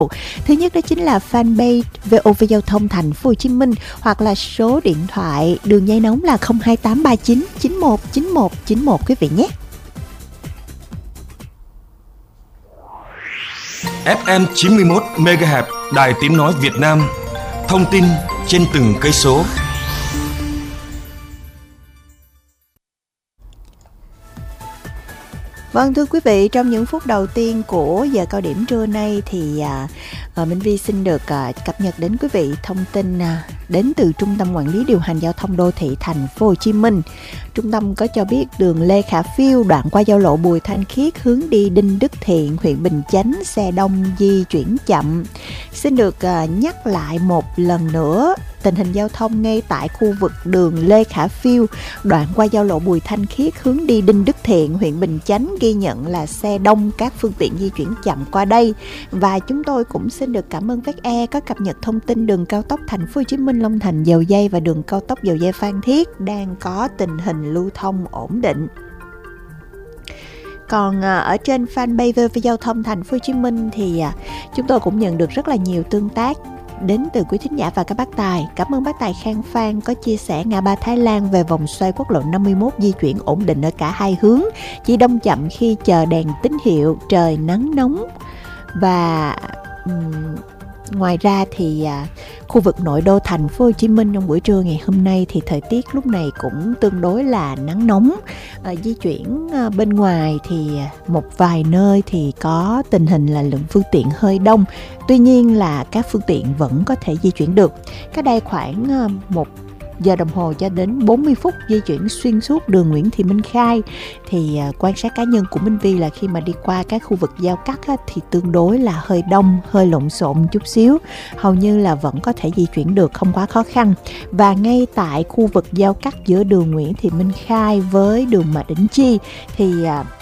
Thứ nhất đó chính là fanpage VOV Giao thông Thành phố Hồ Chí Minh, hoặc là số điện thoại đường dây nóng là 02839 919191 quý vị nhé. FM 91 MHz Đài Tiếng nói Việt Nam. Thông tin trên từng cây số. Vâng, thưa quý vị, trong những phút đầu tiên của giờ cao điểm trưa nay thì Minh Vi xin được cập nhật đến quý vị thông tin đến từ Trung tâm Quản lý Điều hành Giao thông Đô thị Thành phố Hồ Chí Minh. Trung tâm có cho biết đường Lê Khả Phiêu đoạn qua giao lộ Bùi Thanh Khiết hướng đi Đinh Đức Thiện, huyện Bình Chánh, xe đông di chuyển chậm. Xin được nhắc lại một lần nữa tình hình giao thông ngay tại khu vực đường Lê Khả Phiêu đoạn qua giao lộ Bùi Thanh Khiết hướng đi Đinh Đức Thiện, huyện Bình Chánh, ghi nhận là xe đông, các phương tiện di chuyển chậm qua đây. Và chúng tôi cũng xin được cảm ơn VE có cập nhật thông tin đường cao tốc Thành phố Hồ Chí Minh Long Thành Dầu Giây và đường cao tốc Dầu Giây Phan Thiết đang có tình hình lưu thông ổn định. Còn ở trên fanpage VOV Giao thông Thành phố Hồ Chí Minh thì chúng tôi cũng nhận được rất là nhiều tương tác đến từ quý thính giả và các bác tài. Cảm ơn bác tài Khang Phan có chia sẻ ngã ba Thái Lan về vòng xoay quốc lộ 51 di chuyển ổn định ở cả hai hướng, chỉ đông chậm khi chờ đèn tín hiệu, trời nắng nóng. Và ngoài ra thì khu vực nội đô Thành phố Hồ Chí Minh trong buổi trưa ngày hôm nay thì thời tiết lúc này cũng tương đối là nắng nóng. Di chuyển bên ngoài thì một vài nơi thì có tình hình là lượng phương tiện hơi đông. Tuy nhiên là các phương tiện vẫn có thể di chuyển được. Cách đây khoảng 1 giờ đồng hồ cho đến 40 phút di chuyển xuyên suốt đường Nguyễn Thị Minh Khai thì quan sát cá nhân của Minh Vi là khi mà đi qua các khu vực giao cắt thì tương đối là hơi đông, hơi lộn xộn chút xíu, hầu như là vẫn có thể di chuyển được, không quá khó khăn. Và ngay tại khu vực giao cắt giữa đường Nguyễn Thị Minh Khai với đường Mạc Đỉnh Chi thì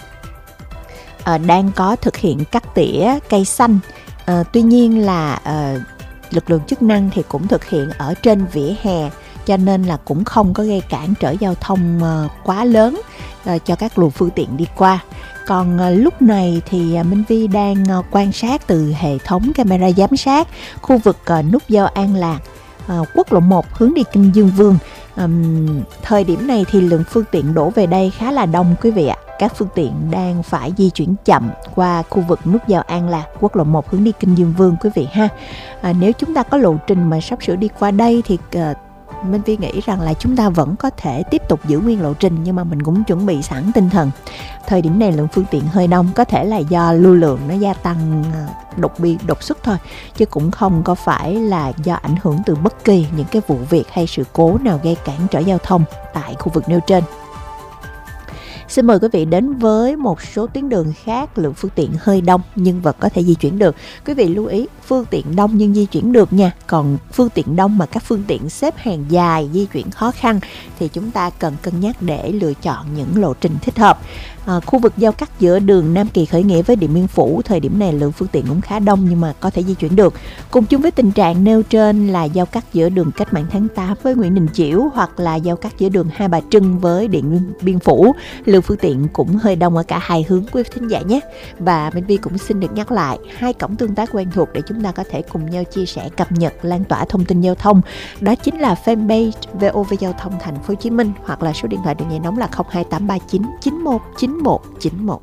đang có thực hiện cắt tỉa cây xanh. Tuy nhiên là lực lượng chức năng thì cũng thực hiện ở trên vỉa hè, cho nên là cũng không có gây cản trở giao thông quá lớn cho các luồng phương tiện đi qua. Còn lúc này thì Minh Vi đang quan sát từ hệ thống camera giám sát khu vực nút giao An Lạc, quốc lộ 1 hướng đi Kinh Dương Vương. Thời điểm này thì lượng phương tiện đổ về đây khá là đông quý vị ạ. Các phương tiện đang phải di chuyển chậm qua khu vực nút giao An Lạc, quốc lộ 1 hướng đi Kinh Dương Vương quý vị ha. Nếu chúng ta có lộ trình mà sắp sửa đi qua đây thì Minh Vi nghĩ rằng là chúng ta vẫn có thể tiếp tục giữ nguyên lộ trình, nhưng mà mình cũng chuẩn bị sẵn tinh thần. Thời điểm này lượng phương tiện hơi đông, có thể là do lưu lượng nó gia tăng đột xuất thôi, chứ cũng không có phải là do ảnh hưởng từ bất kỳ những cái vụ việc hay sự cố nào gây cản trở giao thông tại khu vực nêu trên. Xin mời quý vị đến với một số tuyến đường khác lượng phương tiện hơi đông nhưng vẫn có thể di chuyển được. Quý vị lưu ý, phương tiện đông nhưng di chuyển được nha. Còn phương tiện đông mà các phương tiện xếp hàng dài, di chuyển khó khăn thì chúng ta cần cân nhắc để lựa chọn những lộ trình thích hợp. Khu vực giao cắt giữa đường Nam Kỳ Khởi Nghĩa với Điện Biên Phủ, thời điểm này lượng phương tiện cũng khá đông nhưng mà có thể di chuyển được. Cùng chung với tình trạng nêu trên là giao cắt giữa đường Cách mạng tháng 8 với Nguyễn Đình Chiểu, hoặc là giao cắt giữa đường Hai Bà Trưng với Điện Biên Phủ, lượng phương tiện cũng hơi đông ở cả hai hướng quý thính giả nhé. Và Minh Vi cũng xin được nhắc lại hai cổng tương tác quen thuộc để chúng ta có thể cùng nhau chia sẻ, cập nhật, lan tỏa thông tin giao thông. Đó chính là fanpage VOV Giao thông Thành phố Hồ Chí Minh, hoặc là số điện thoại đường dây nóng là 02839 919191.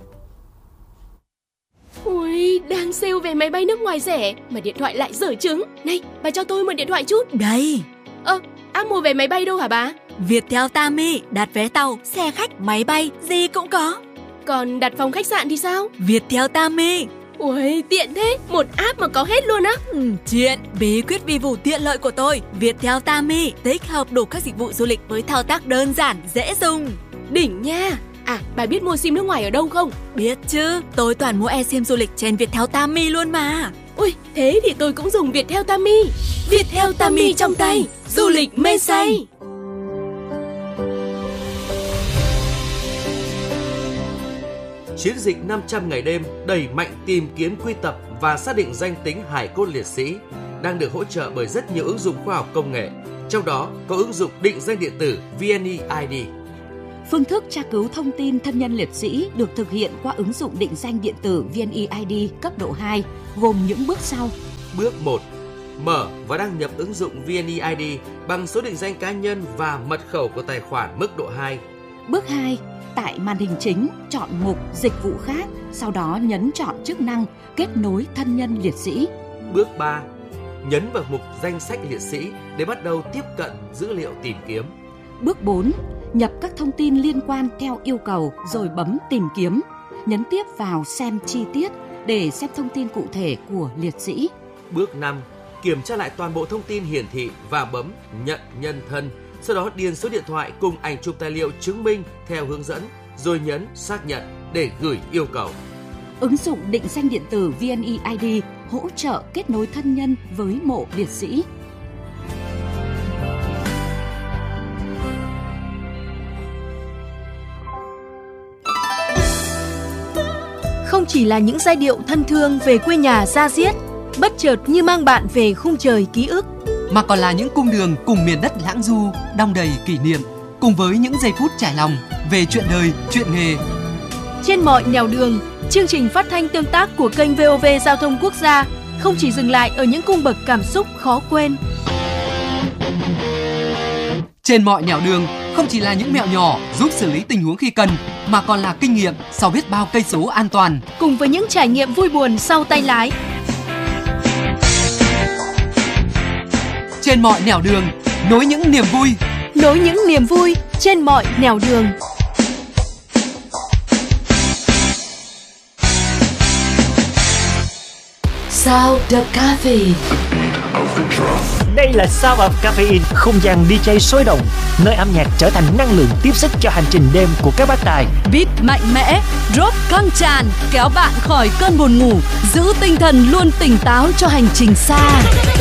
Ui, đang sale vé máy bay nước ngoài rẻ mà điện thoại lại dở trứng. Này, bà cho tôi mượn điện thoại chút. Đây. App mua vé máy bay đâu hả bà? Viettel Tami, đặt vé tàu, xe khách, máy bay, gì cũng có. Còn đặt phòng khách sạn thì sao? Viettel Tami. Ui, tiện thế, một app mà có hết luôn á. Chuyện bí quyết vi vụ tiện lợi của tôi. Viettel Tami tích hợp đủ các dịch vụ du lịch với thao tác đơn giản, dễ dùng. Đỉnh nha. À, bà biết mua sim nước ngoài ở đâu không? Biết chứ, tôi toàn mua eSIM du lịch trên Viettel Tami luôn mà. Ui, thế thì tôi cũng dùng Viettel Tami. Viettel Tami trong tay, du lịch mê say. Chiến dịch 500 ngày đêm đẩy mạnh tìm kiếm, quy tập và xác định danh tính hài cốt liệt sĩ đang được hỗ trợ bởi rất nhiều ứng dụng khoa học công nghệ, trong đó có ứng dụng định danh điện tử VNeID. Phương thức tra cứu thông tin thân nhân liệt sĩ được thực hiện qua ứng dụng định danh điện tử VNeID cấp độ 2, gồm những bước sau. Bước 1. Mở và đăng nhập ứng dụng VNeID bằng số định danh cá nhân và mật khẩu của tài khoản mức độ 2. Bước 2. Tại màn hình chính, chọn mục Dịch vụ khác, sau đó nhấn chọn chức năng Kết nối thân nhân liệt sĩ. Bước 3. Nhấn vào mục Danh sách liệt sĩ để bắt đầu tiếp cận dữ liệu tìm kiếm. Bước 4. Nhập các thông tin liên quan theo yêu cầu rồi bấm Tìm kiếm. Nhấn tiếp vào Xem chi tiết để xem thông tin cụ thể của liệt sĩ. Bước 5. Kiểm tra lại toàn bộ thông tin hiển thị và bấm Nhận nhân thân. Sau đó điền số điện thoại cùng ảnh chụp tài liệu chứng minh theo hướng dẫn, rồi nhấn Xác nhận để gửi yêu cầu. Ứng dụng định danh điện tử VNeID hỗ trợ kết nối thân nhân với mộ liệt sĩ. Không chỉ là những giai điệu thân thương về quê nhà da diết, bất chợt như mang bạn về khung trời ký ức, mà còn là những cung đường cùng miền đất lãng du, đong đầy kỷ niệm, cùng với những giây phút trải lòng về chuyện đời, chuyện nghề. Trên mọi nẻo đường, chương trình phát thanh tương tác của kênh VOV Giao thông Quốc gia không chỉ dừng lại ở những cung bậc cảm xúc khó quên. Trên mọi nẻo đường không chỉ là những mẹo nhỏ giúp xử lý tình huống khi cần, mà còn là kinh nghiệm sau biết bao cây số an toàn, cùng với những trải nghiệm vui buồn sau tay lái. Trên mọi nẻo đường, nối những niềm vui. Nối những niềm vui trên mọi nẻo đường. Sound of Caffeine. Đây là Sound of Caffeine, không gian DJ sôi động, nơi âm nhạc trở thành năng lượng tiếp sức cho hành trình đêm của các bác tài. Beat mạnh mẽ, drop căng tràn, kéo bạn khỏi cơn buồn ngủ, giữ tinh thần luôn tỉnh táo cho hành trình xa.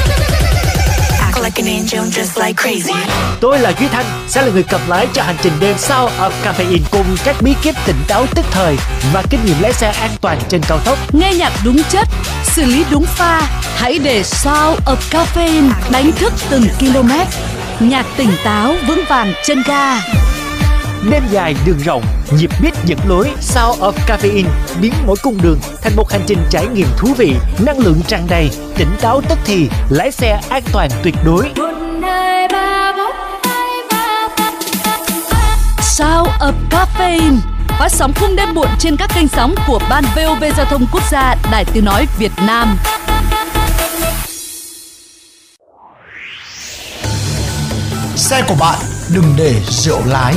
Tôi là Duy Thanh, sẽ là người cầm lái cho hành trình đêm Sound of Caffeine cùng các bí kíp tỉnh táo tức thời và kinh nghiệm lái xe an toàn trên cao tốc. Nghe nhạc đúng chất, xử lý đúng pha, hãy để Sound of Caffeine đánh thức từng km. Nhạc tỉnh táo vững vàng chân ga. Đêm dài đường rộng, nhịp beat dẫn lối. Sound of Caffeine biến mỗi cung đường thành một hành trình trải nghiệm thú vị, năng lượng tràn đầy, tỉnh táo tức thì, lái xe an toàn tuyệt đối. Sound of Caffeine phát sóng khung đêm muộn trên các kênh sóng của Ban VOV Giao thông Quốc gia, Đài Tiếng nói Việt Nam. Xe của bạn đừng để rượu lái.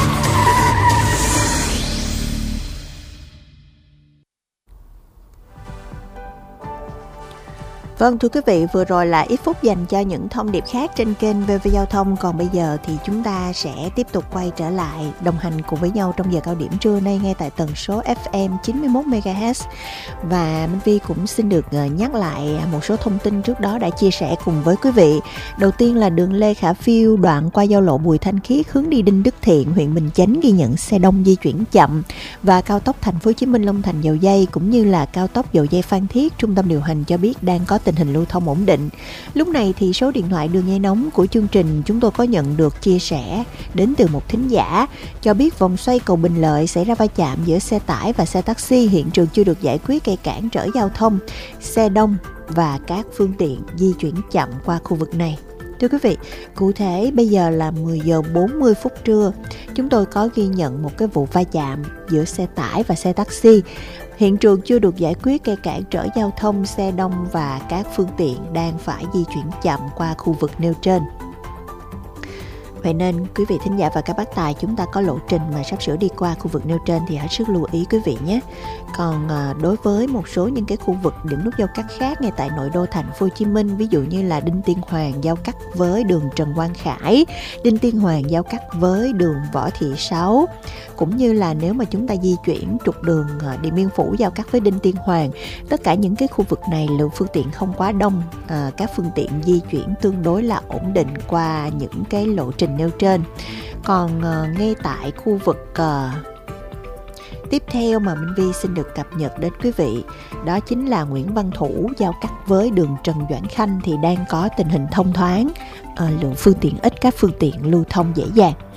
Vâng, thưa quý vị, vừa rồi là ít phút dành cho những thông điệp khác trên kênh VV Giao thông. Còn bây giờ thì chúng ta sẽ tiếp tục quay trở lại đồng hành cùng với nhau trong giờ cao điểm trưa nay ngay tại tần số FM 91 MHz. Và Minh Vi cũng xin được nhắc lại một số thông tin trước đó đã chia sẻ cùng với quý vị. Đầu tiên là đường Lê Khả Phiêu đoạn qua giao lộ Bùi Thanh Khiết hướng đi Đinh Đức Thiện, huyện Bình Chánh ghi nhận xe đông di chuyển chậm, và cao tốc Thành phố Hồ Chí Minh Long Thành Dầu Giây cũng như là cao tốc Dầu Giây Phan Thiết, trung tâm điều hành cho biết đang có tình hình lưu thông ổn định. Lúc này thì số điện thoại đường dây nóng của chương trình chúng tôi có nhận được chia sẻ đến từ một thính giả cho biết vòng xoay cầu Bình Lợi xảy ra va chạm giữa xe tải và xe taxi, hiện trường chưa được giải quyết gây cản trở giao thông, xe đông và các phương tiện di chuyển chậm qua khu vực này. Thưa quý vị, cụ thể bây giờ là 10 giờ 40 phút trưa, chúng tôi có ghi nhận một cái vụ va chạm giữa xe tải và xe taxi. Hiện trường chưa được giải quyết gây cản trở giao thông, xe đông và các phương tiện đang phải di chuyển chậm qua khu vực nêu trên. Vậy nên quý vị thính giả và các bác tài, chúng ta có lộ trình mà sắp sửa đi qua khu vực nêu trên thì hết sức lưu ý quý vị nhé. Còn đối với một số những cái khu vực điểm nút giao cắt khác ngay tại nội đô Thành phố Hồ Chí Minh, ví dụ như là Đinh Tiên Hoàng giao cắt với đường Trần Quang Khải, Đinh Tiên Hoàng giao cắt với đường Võ Thị Sáu, cũng như là nếu mà chúng ta di chuyển trục đường Điện Biên Phủ giao cắt với Đinh Tiên Hoàng, tất cả những cái khu vực này lượng phương tiện không quá đông, các phương tiện di chuyển tương đối là ổn định qua những cái lộ trình nêu trên. Còn ngay tại khu vực tiếp theo mà Minh Vi xin được cập nhật đến quý vị, đó chính là Nguyễn Văn Thủ giao cắt với đường Trần Doãn Khanh thì đang có tình hình thông thoáng, lượng phương tiện ít, các phương tiện lưu thông dễ dàng.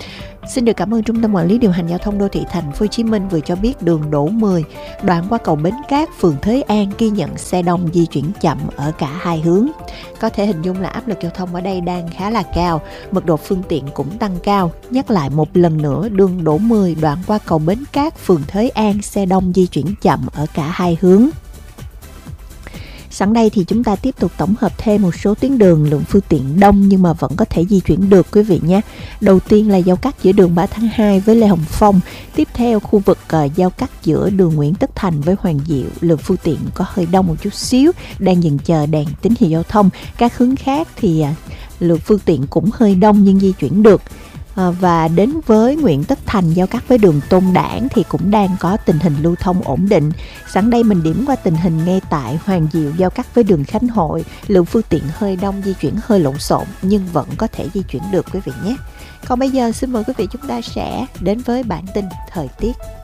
Xin được cảm ơn Trung tâm Quản lý Điều hành Giao thông Đô thị Thành phố Hồ Chí Minh vừa cho biết đường Đỗ 10 đoạn qua cầu Bến Cát, phường Thới An ghi nhận xe đông di chuyển chậm ở cả hai hướng. Có thể hình dung là áp lực giao thông ở đây đang khá là cao, mật độ phương tiện cũng tăng cao. Nhắc lại một lần nữa, đường Đỗ 10 đoạn qua cầu Bến Cát, phường Thới An, xe đông di chuyển chậm ở cả hai hướng. Sẵn đây thì chúng ta tiếp tục tổng hợp thêm một số tuyến đường lượng phương tiện đông nhưng mà vẫn có thể di chuyển được quý vị nhé. Đầu tiên là giao cắt giữa đường 3 tháng 2 với Lê Hồng Phong. Tiếp theo khu vực giao cắt giữa đường Nguyễn Tất Thành với Hoàng Diệu. Lượng phương tiện có hơi đông một chút xíu, đang dừng chờ đèn tín hiệu giao thông. Các hướng khác thì lượng phương tiện cũng hơi đông nhưng di chuyển được. Và đến với Nguyễn Tất Thành giao cắt với đường Tôn Đản thì cũng đang có tình hình lưu thông ổn định. Sẵn đây mình điểm qua tình hình ngay tại Hoàng Diệu giao cắt với đường Khánh Hội. Lượng phương tiện hơi đông, di chuyển hơi lộn xộn nhưng vẫn có thể di chuyển được quý vị nhé. Còn bây giờ xin mời quý vị chúng ta sẽ đến với bản tin thời tiết.